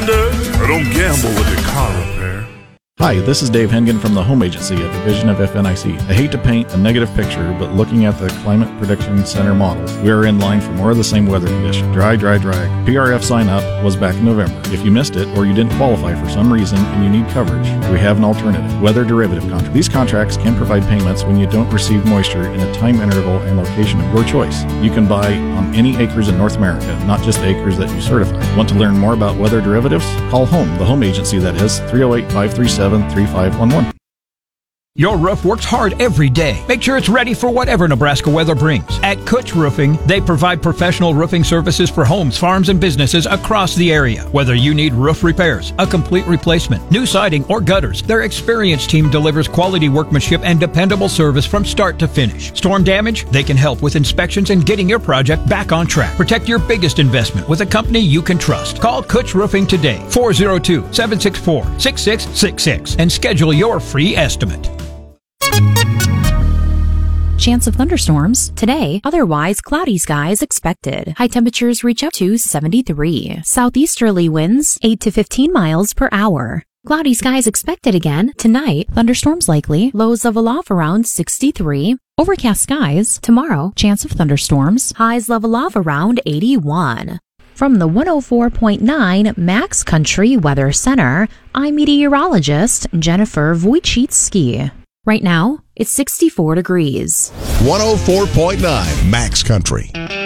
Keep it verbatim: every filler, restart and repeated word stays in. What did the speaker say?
Commander. I don't gamble with your car repair. Hi, this is Dave Hengen from the Home Agency, a division of F N I C. I hate to paint a negative picture, but looking at the Climate Prediction Center models, we are in line for more of the same weather condition. Dry, dry, dry. P R F sign up was back in November. If you missed it or you didn't qualify for some reason and you need coverage, we have an alternative, weather derivative contract. These contracts can provide payments when you don't receive moisture in a time interval and location of your choice. You can buy on any acres in North America, not just acres that you certify. Want to learn more about weather derivatives? Call HOME, the Home Agency that is, three oh eight, five three seven, three five one one. Your roof works hard every day. Make sure it's ready for whatever Nebraska weather brings. At Kutch Roofing, they provide professional roofing services for homes, farms, and businesses across the area. Whether you need roof repairs, a complete replacement, new siding, or gutters, their experienced team delivers quality workmanship and dependable service from start to finish. Storm damage? They can help with inspections and getting your project back on track. Protect your biggest investment with a company you can trust. Call Kutch Roofing today, four oh two, seven six four, six six six six, and schedule your free estimate. Chance of thunderstorms today, otherwise cloudy skies expected. High temperatures reach up to seventy-three. Southeasterly winds eight to fifteen miles per hour. Cloudy skies expected again tonight. Thunderstorms likely. Lows level off around sixty-three. Overcast skies tomorrow. Chance of thunderstorms. Highs level off around eighty-one. From the one oh four point nine Max Country Weather Center, I'm meteorologist Jennifer Wojcicki. Right now, it's sixty-four degrees. one oh four point nine Max Country.